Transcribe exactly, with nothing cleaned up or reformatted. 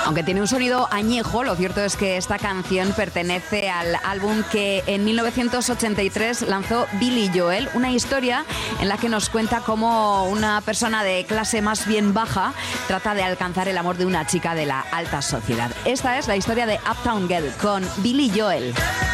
Aunque tiene un sonido añejo, lo cierto es que esta canción pertenece al álbum que en mil novecientos ochenta y tres lanzó Billy Joel, una historia en la que nos cuenta cómo una persona de clase más bien baja trata de alcanzar el amor de una chica de la alta sociedad. Esta es la historia de Uptown Girl con Billy Joel.